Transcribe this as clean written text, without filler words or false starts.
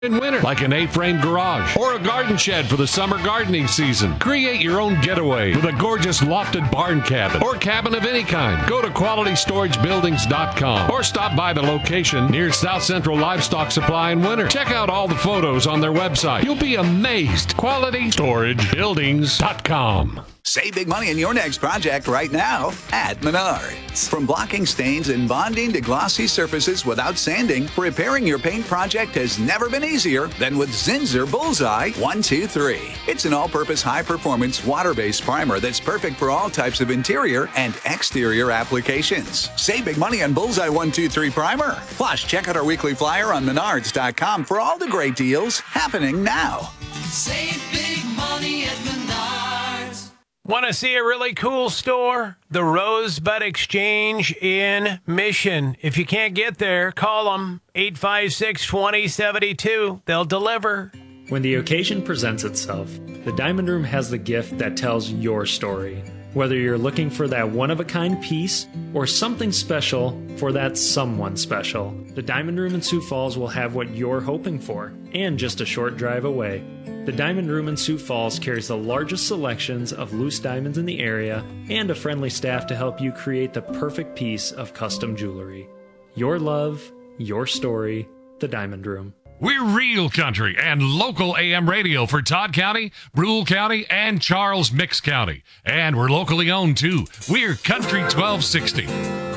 in winter, like an A-frame garage or a garden shed for the summer gardening season. Create your own getaway with a gorgeous lofted barn cabin or cabin of any kind. Go to QualityStorageBuildings.com or stop by the location near South Central Livestock Supply in Winter. Check out all the photos on their website. You'll be amazed. QualityStorageBuildings.com. Save big money in your next project right now at Menards. From blocking stains and bonding to glossy surfaces without sanding, repairing your paint project has never been easier than with Zinsser Bullseye 123. It's an all-purpose high-performance water-based primer that's perfect for all types of interior and exterior applications. Save big money on Bullseye 123 primer. Plus, check out our weekly flyer on Menards.com for all the great deals happening now. Save big money at Menards. Want to see a really cool store? The Rosebud Exchange in Mission. If you can't get there, call them 856-2072. They'll deliver. When the occasion presents itself, the Diamond Room has the gift that tells your story. Whether you're looking for that one-of-a-kind piece or something special for that someone special, the Diamond Room in Sioux Falls will have what you're hoping for, and just a short drive away. The Diamond Room in Sioux Falls carries the largest selections of loose diamonds in the area and a friendly staff to help you create the perfect piece of custom jewelry. Your love, your story, the Diamond Room. We're real country and local AM radio for Todd County, Brule County, and Charles Mix County. And we're locally owned, too. We're Country 1260.